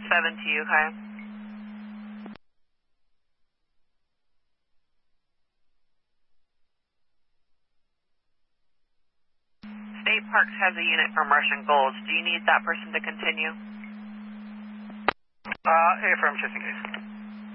7 to you, okay? State Parks has a unit for Martian Golds. Do you need that person to continue? Affirm, just in case.